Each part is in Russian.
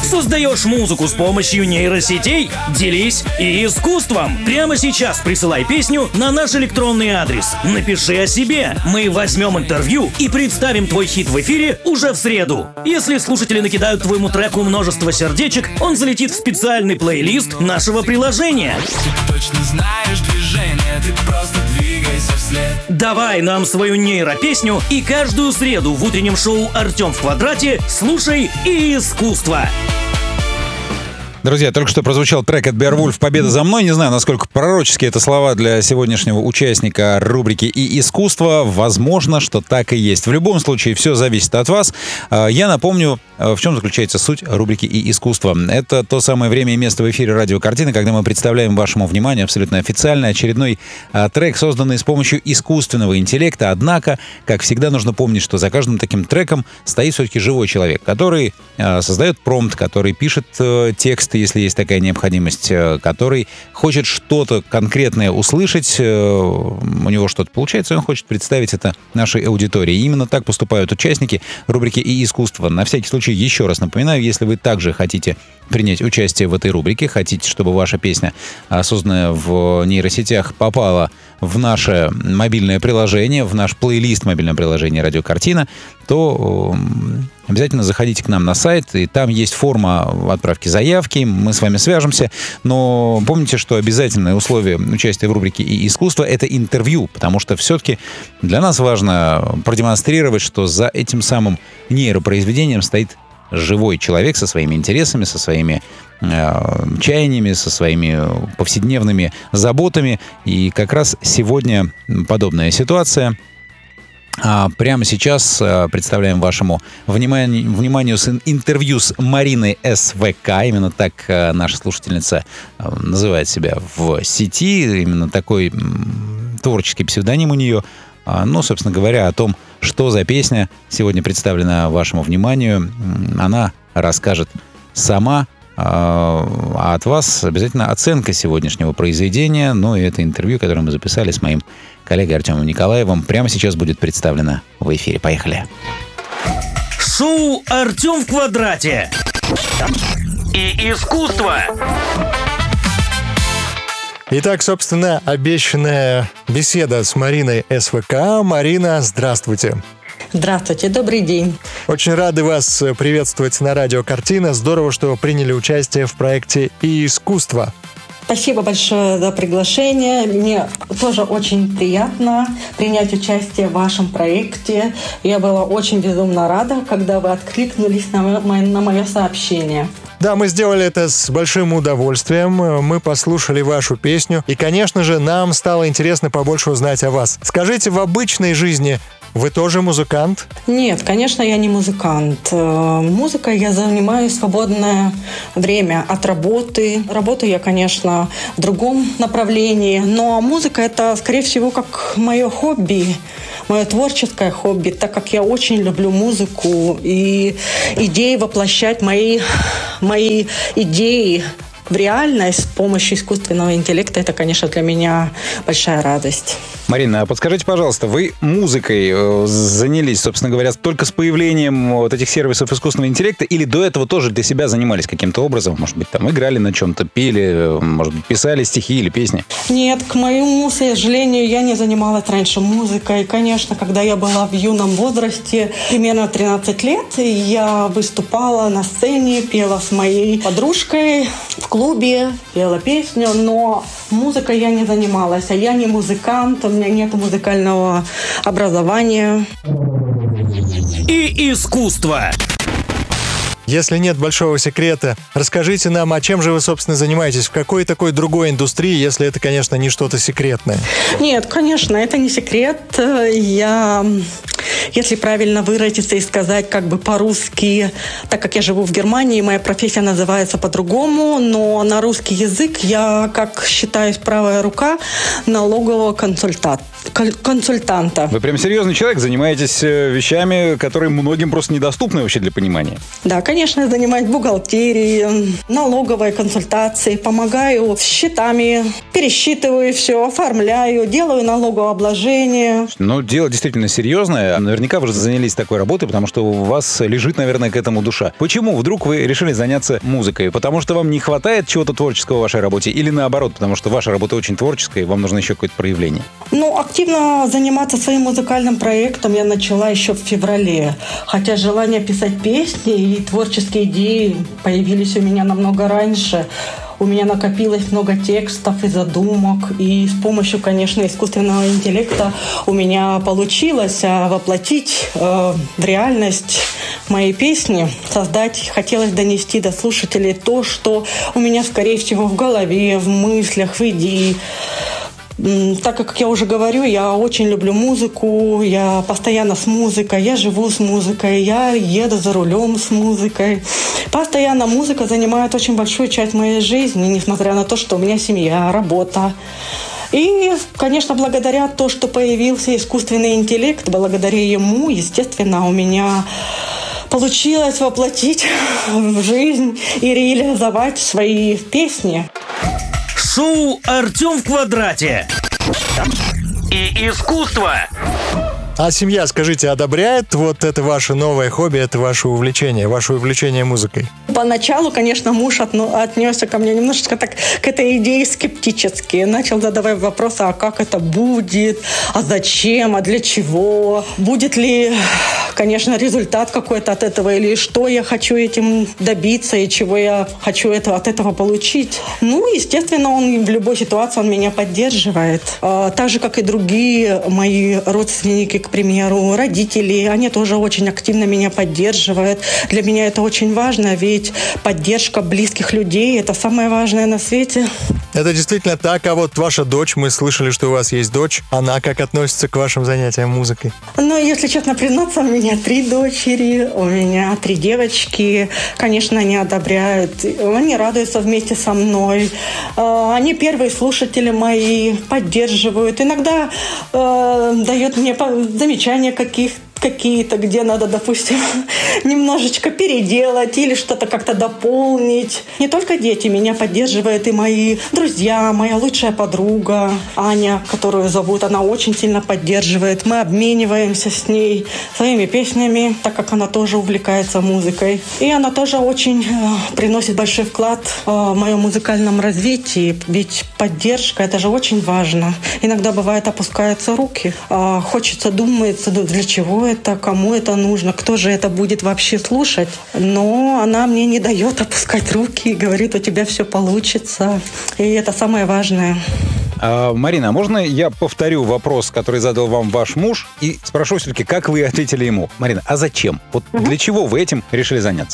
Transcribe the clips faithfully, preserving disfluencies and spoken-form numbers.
Создаешь музыку с помощью нейросетей? Делись и искусством. Прямо сейчас присылай песню на наш электронный адрес. Напиши о себе. Мы возьмем интервью и представим твой хит в эфире уже в среду. Если слушатели накидают твоему треку множество сердечек, он залетит в специальный плейлист нашего приложения. Ты точно знаешь движение, ты просто двигайся вслед. Давай нам свою нейропесню и каждую среду в утреннем шоу «Артем в квадрате» слушай и искусство. Друзья, только что прозвучал трек от Беовульф «Победа за мной». Не знаю, насколько пророчески это слова для сегодняшнего участника рубрики «И искусство». Возможно, что так и есть. В любом случае, все зависит от вас. Я напомню, в чем заключается суть рубрики «И искусство». Это то самое время и место в эфире «Радио Картина», когда мы представляем вашему вниманию абсолютно официально очередной трек, созданный с помощью искусственного интеллекта. Однако, как всегда, нужно помнить, что за каждым таким треком стоит все-таки живой человек, который создает промпт, который пишет текст, если есть такая необходимость, который хочет что-то конкретное услышать, у него что-то получается, и он хочет представить это нашей аудитории. И именно так поступают участники рубрики «И искусство». На всякий случай еще раз напоминаю, если вы также хотите принять участие в этой рубрике, хотите, чтобы ваша песня, созданная в нейросетях, попала в наше мобильное приложение, в наш плейлист мобильного приложения «Радио Картина», то обязательно заходите к нам на сайт, и там есть форма отправки заявки, мы с вами свяжемся. Но помните, что обязательное условие участия в рубрике «И искусство» — это интервью, потому что все-таки для нас важно продемонстрировать, что за этим самым нейропроизведением стоит живой человек со своими интересами, со своими э, чаяниями, со своими повседневными заботами. И как раз сегодня подобная ситуация. А прямо сейчас представляем вашему вниманию, вниманию интервью с Мариной СВК. Именно так наша слушательница называет себя в сети. Именно такой творческий псевдоним у нее. Ну, собственно говоря, о том, что за песня сегодня представлена вашему вниманию, она расскажет сама. А от вас обязательно оценка сегодняшнего произведения. Ну и это интервью, которое мы записали с моим коллегой Артемом Николаевым, прямо сейчас будет представлено в эфире. Поехали. Шоу «Артем в квадрате». И искусство. Итак, собственно, обещанная беседа с Мариной СВК. Марина, здравствуйте. Здравствуйте, добрый день. Очень рады вас приветствовать на радио «Картина». Здорово, что вы приняли участие в проекте «И искусство». Спасибо большое за приглашение. Мне тоже очень приятно принять участие в вашем проекте. Я была очень безумно рада, когда вы откликнулись на мое, на мое сообщение. Да, мы сделали это с большим удовольствием. Мы послушали вашу песню. И, конечно же, нам стало интересно побольше узнать о вас. Скажите, в обычной жизни вы тоже музыкант? Нет, конечно, я не музыкант. Музыкой я занимаюсь в свободное время от работы. Работаю я, конечно, в другом направлении. Но музыка — это, скорее всего, как мое хобби. Мое творческое хобби, так как я очень люблю музыку и идеи воплощать мои, мои идеи в реальность с помощью искусственного интеллекта, это, конечно, для меня большая радость. Марина, а подскажите, пожалуйста, вы музыкой занялись, собственно говоря, только с появлением вот этих сервисов искусственного интеллекта, или до этого тоже для себя занимались каким-то образом? Может быть, там играли на чем-то, пели, может быть, писали стихи или песни? Нет, к моему сожалению, я не занималась раньше музыкой. Конечно, когда я была в юном возрасте, примерно тринадцать лет, я выступала на сцене, пела с моей подружкой в клубе, пела песню, но музыкой я не занималась, а я не музыкант, у меня нет музыкального образования. И искусство. Если нет большого секрета, расскажите нам, а чем же вы, собственно, занимаетесь? В какой такой другой индустрии, если это, конечно, не что-то секретное? Нет, конечно, это не секрет. Я, если правильно выразиться и сказать как бы по-русски, так как я живу в Германии, моя профессия называется по-другому, но на русский язык я, как считаюсь, правая рука налогового консультанта. консультанта. Вы прям серьезный человек, занимаетесь вещами, которые многим просто недоступны вообще для понимания. Да, конечно, я занимаюсь бухгалтерией, налоговой консультацией, помогаю с счетами, пересчитываю все, оформляю, делаю налогообложение. Ну, дело действительно серьезное. Наверняка вы же занялись такой работой, потому что у вас лежит, наверное, к этому душа. Почему вдруг вы решили заняться музыкой? Потому что вам не хватает чего-то творческого в вашей работе? Или наоборот, потому что ваша работа очень творческая, и вам нужно еще какое-то проявление? Ну, активно заниматься своим музыкальным проектом я начала еще в феврале. Хотя желание писать песни и творческие идеи появились у меня намного раньше. У меня накопилось много текстов и задумок, и с помощью, конечно, искусственного интеллекта у меня получилось воплотить э, в реальность мои песни, создать, хотелось донести до слушателей то, что у меня, скорее всего, в голове, в мыслях, в идее. Так как я уже говорю, я очень люблю музыку, я постоянно с музыкой, я живу с музыкой, я еду за рулем с музыкой. Постоянно музыка занимает очень большую часть моей жизни, несмотря на то, что у меня семья, работа. И, конечно, благодаря тому, что появился искусственный интеллект, благодаря ему, естественно, у меня получилось воплотить в жизнь и реализовать свои песни. Шоу «Артем в квадрате» и искусство. А семья, скажите, одобряет вот это ваше новое хобби, это ваше увлечение, ваше увлечение музыкой? Поначалу, конечно, муж отнесся ко мне немножечко так к этой идее скептически. Начал задавать вопросы, а как это будет, а зачем, а для чего, будет ли, конечно, результат какой-то от этого, или что я хочу этим добиться, и чего я хочу это, от этого получить. Ну, естественно, он в любой ситуации он меня поддерживает. А, так же, как и другие мои родственники, к примеру, родители, они тоже очень активно меня поддерживают. Для меня это очень важно, ведь поддержка близких людей – это самое важное на свете. Это действительно так, а вот ваша дочь, мы слышали, что у вас есть дочь, она как относится к вашим занятиям музыкой? Ну, если честно признаться, у меня три дочери, у меня три девочки. Конечно, они одобряют, они радуются вместе со мной. Они первые слушатели мои, поддерживают. Иногда э, дают мне замечания каких какие-то, где надо, допустим, немножечко переделать или что-то как-то дополнить. Не только дети меня поддерживают, и мои друзья, моя лучшая подруга Аня, которую зовут, она очень сильно поддерживает. Мы обмениваемся с ней своими песнями, так как она тоже увлекается музыкой. И она тоже очень э, приносит большой вклад э, в моем музыкальном развитии, ведь поддержка, это же очень важно. Иногда бывает опускаются руки, э, хочется думать, для чего это, кому это нужно, кто же это будет вообще слушать. Но она мне не дает опускать руки и говорит, у тебя все получится. И это самое важное. А, Марина, а можно я повторю вопрос, который задал вам ваш муж, и спрошу все-таки, как вы ответили ему? Марина, а зачем? Вот угу. Для чего вы этим решили заняться?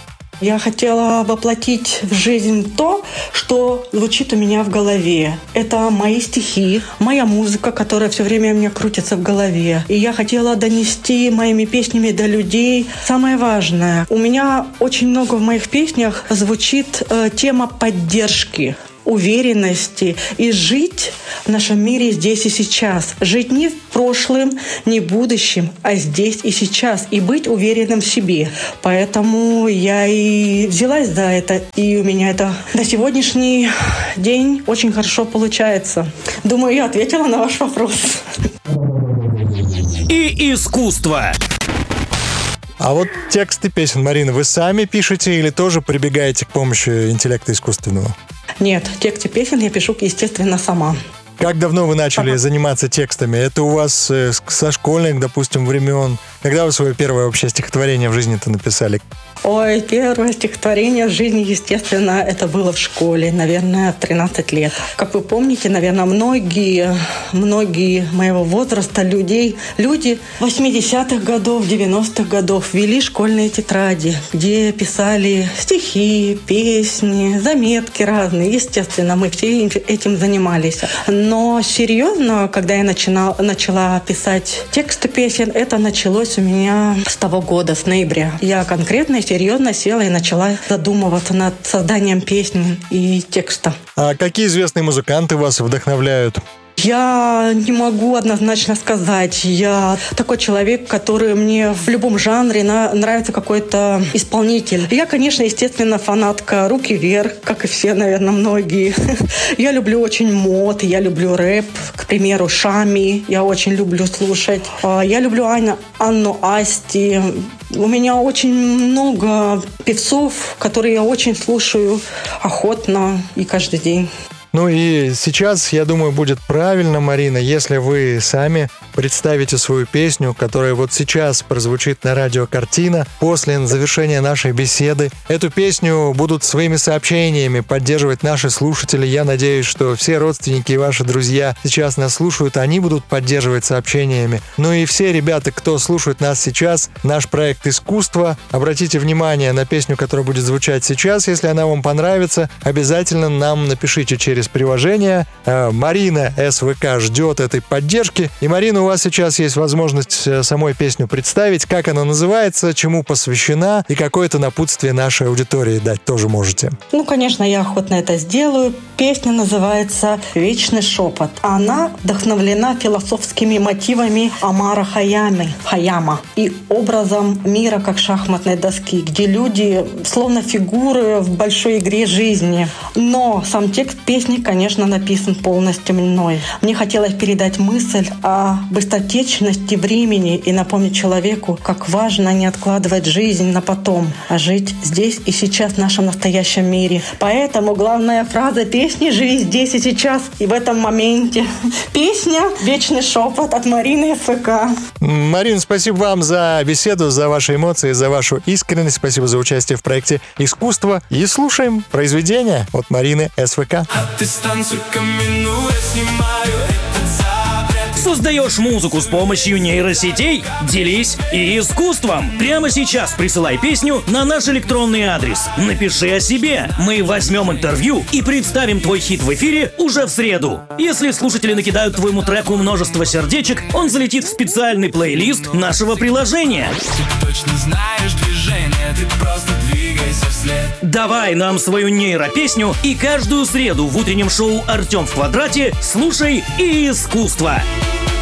Я хотела воплотить в жизнь то, что звучит у меня в голове. Это мои стихи, моя музыка, которая все время у меня крутится в голове. И я хотела донести моими песнями до людей самое важное. У меня очень много в моих песнях звучит э, тема поддержки, уверенности и жить в нашем мире здесь и сейчас. Жить не в прошлом, не в будущем, а здесь и сейчас. И быть уверенным в себе. Поэтому я и взялась за это. И у меня это на сегодняшний день очень хорошо получается. Думаю, я ответила на ваш вопрос. И искусство. А вот тексты песен, Марина, вы сами пишете или тоже прибегаете к помощи интеллекта искусственного? Нет, тексты песен я пишу, естественно, сама. Как давно вы начали заниматься текстами? Это у вас э, со школьных, допустим, времен? Когда вы свое первое вообще стихотворение в жизни-то написали? Ой, первое стихотворение в жизни, естественно, это было в школе, наверное, тринадцать лет. Как вы помните, наверное, многие, многие моего возраста людей, люди восьмидесятых годов, девяностых годов вели школьные тетради, где писали стихи, песни, заметки разные. Естественно, мы все этим занимались. Но серьезно, когда я начинала, начала писать тексты песен, это началось у меня с того года, с ноября. Я конкретно серьезно села и начала задумываться над созданием песни и текста. А какие известные музыканты вас вдохновляют? Я не могу однозначно сказать. Я такой человек, который мне в любом жанре на, нравится какой-то исполнитель. Я, конечно, естественно, фанатка «Руки вверх», как и все, наверное, многие. Я люблю очень мод, я люблю рэп, к примеру, Шами. Я очень люблю слушать. Я люблю Анну, Анну Асти. У меня очень много певцов, которые я очень слушаю охотно и каждый день. Ну и сейчас, я думаю, будет правильно, Марина, если вы сами представите свою песню, которая вот сейчас прозвучит на радио «Картина» после завершения нашей беседы. Эту песню будут своими сообщениями поддерживать наши слушатели. Я надеюсь, что все родственники и ваши друзья сейчас нас слушают, они будут поддерживать сообщениями. Ну и все ребята, кто слушает нас сейчас, наш проект «Искусство», обратите внимание на песню, которая будет звучать сейчас. Если она вам понравится, обязательно нам напишите через приложение. Марина СВК ждет этой поддержки. И, Марина, у вас сейчас есть возможность самой песню представить, как она называется, чему посвящена и какое-то напутствие нашей аудитории дать тоже можете. Ну, конечно, я охотно это сделаю. Песня называется «Вечный шепот». Она вдохновлена философскими мотивами Омара Хаями, Хаяма и образом мира как шахматной доски, где люди словно фигуры в большой игре жизни. Но сам текст песни, конечно, написан полностью мной. Мне хотелось передать мысль о быстротечности времени и напомнить человеку, как важно не откладывать жизнь на потом, а жить здесь и сейчас в нашем настоящем мире. Поэтому главная фраза песни «Живи здесь и сейчас» и в этом моменте. Песня «Вечный шепот» от Марины СВК. Марина, спасибо вам за беседу, за ваши эмоции, за вашу искренность. Спасибо за участие в проекте «Искусство». И слушаем произведение от Марины СВК. Дистанцию каменную снимаю этот запрет. Создаешь музыку с помощью нейросетей? Делись и искусством. Прямо сейчас присылай песню на наш электронный адрес. Напиши о себе. Мы возьмем интервью и представим твой хит в эфире уже в среду. Если слушатели накидают твоему треку множество сердечек, он залетит в специальный плейлист нашего приложения. Ты точно знаешь движение, ты просто двигайся вслед. Давай нам свою нейропесню и каждую среду в утреннем шоу «Артем в квадрате» слушай и искусство.